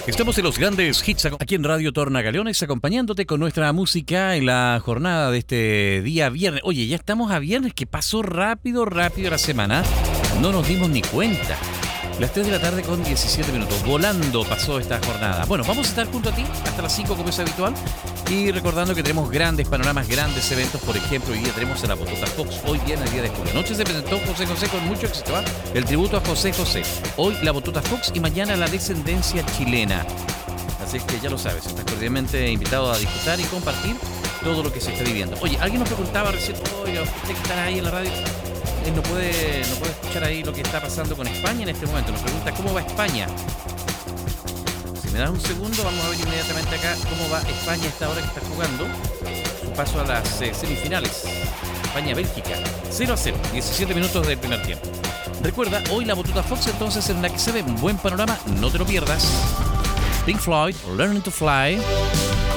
Estamos en los grandes hits aquí en Radio Tornagaleones, acompañándote con nuestra música en la jornada de este día viernes. Oye, ya estamos a viernes, que pasó rápido la semana. No nos dimos ni cuenta. Las 3 de la tarde con 17 minutos. Volando pasó esta jornada. Bueno, vamos a estar junto a ti hasta las 5 como es habitual. Y recordando que tenemos grandes panoramas, grandes eventos. Por ejemplo, hoy día tenemos a la Botota Fox. Hoy viene el día de julio. Anoche se presentó José José con mucho éxito. El tributo a José José. Hoy la Botota Fox y mañana la descendencia chilena. Así es que ya lo sabes. Estás cordialmente invitado a disfrutar y compartir todo lo que se está viviendo. Oye, alguien nos preguntaba recién, oiga, usted que está ahí en la radio, no puede escuchar ahí lo que está pasando con España en este momento. Nos pregunta cómo va España. Si me das un segundo, vamos a ver inmediatamente acá cómo va España a esta hora que está jugando su paso a las semifinales. España-Bélgica, 0-0, 17 minutos del primer tiempo. Recuerda, hoy la Botota Fox, entonces, en la que se ve un buen panorama, no te lo pierdas. Pink Floyd, Learning to Fly.